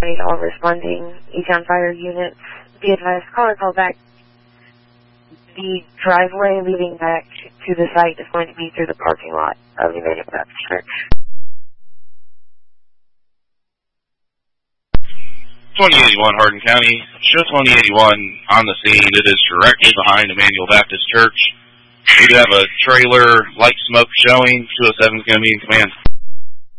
all responding Econ Fire units. Be advised, call back. The driveway leading back to the site is going to be through the parking lot of Emmanuel Baptist Church. 2081 Hardin County, show 2081 on the scene. It is directly behind Emmanuel Baptist Church. We do have a trailer, light smoke showing. 207 is going to be in command.